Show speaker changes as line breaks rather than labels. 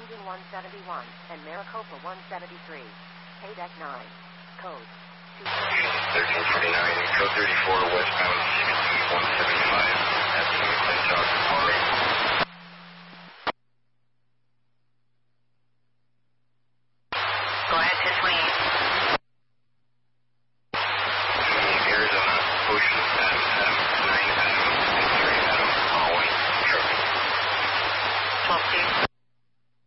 Union 171 and Maricopa 173. Paydeck 9. Code
1349, code 34, westbound 175 at the McClintock Quarry.
Go ahead, 1028.
Arizona, Ocean, Adam, 9 Adam, 3 Adam, hallway, truck.
12-2.